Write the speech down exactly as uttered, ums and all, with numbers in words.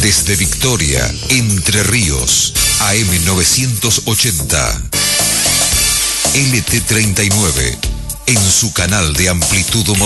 Desde Victoria, Entre Ríos, A M novecientos ochenta. L T treinta y nueve, en su canal de amplitud